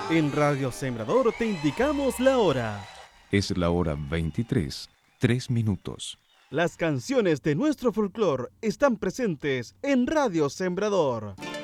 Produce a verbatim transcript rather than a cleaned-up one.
En Radio Sembrador te indicamos la hora. Es la hora veintitrés, tres minutos. Las canciones de nuestro folclore están presentes en Radio Sembrador.